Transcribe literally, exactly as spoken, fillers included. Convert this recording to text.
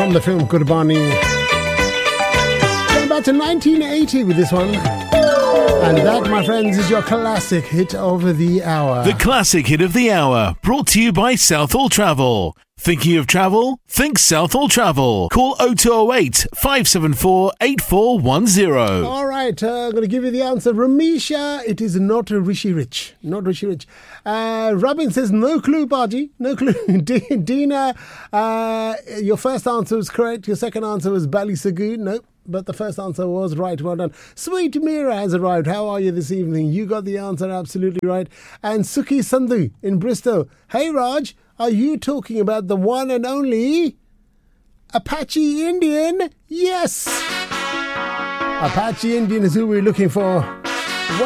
from the film Kurbani. Going back to nineteen eighty with this one. And that, my friends, is your classic hit of the hour. The classic hit of the hour, brought to you by Southall Travel. Thinking of travel? Think Southall Travel. Call oh two oh eight, five seven four, eight four one oh. All right, uh, I'm going to give you the answer. Ramisha, it is not Rishi Rich. Not Rishi Rich. Uh, Robin says, no clue, Baji. No clue. D- Dina, uh, your first answer was correct. Your second answer was Bali Sagoon. Nope. But the first answer was right. Well done. Sweet Mira has arrived. How are you this evening? You got the answer absolutely right. And Suki Sandhu in Bristol. Hey, Raj, are you talking about the one and only Apache Indian? Yes. Apache Indian is who we're looking for.